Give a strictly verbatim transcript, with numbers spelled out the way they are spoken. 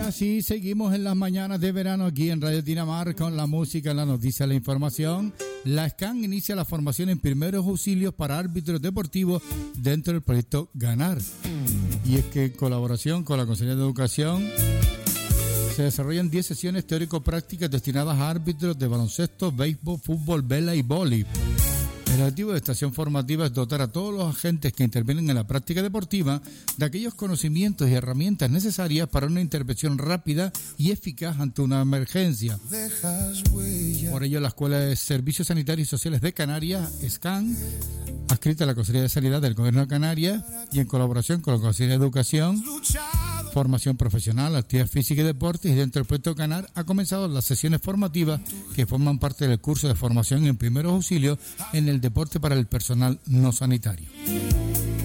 Así seguimos en las mañanas de verano aquí en Radio Dinamar con la música, la noticia, la información. La S C A N inicia la formación en primeros auxilios para árbitros deportivos dentro del proyecto Ganar. Y es que en colaboración con la Consejería de Educación se desarrollan diez sesiones teórico-prácticas destinadas a árbitros de baloncesto, béisbol, fútbol, vela y vóley. El objetivo de esta acción formativa es dotar a todos los agentes que intervienen en la práctica deportiva de aquellos conocimientos y herramientas necesarias para una intervención rápida y eficaz ante una emergencia. Por ello, la Escuela de Servicios Sanitarios y Sociales de Canarias, S C A N, adscrita a la Consejería de Sanidad del Gobierno de Canarias y en colaboración con la Consejería de Educación, Formación Profesional, Actividad Física y Deportes, y dentro del proyecto Ganar ha comenzado las sesiones formativas que forman parte del curso de formación en primeros auxilios en el deporte para el personal no sanitario.